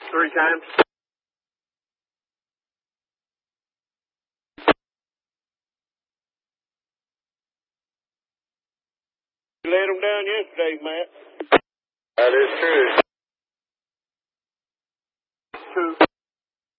3 times. You let them down yesterday, Matt. That is true.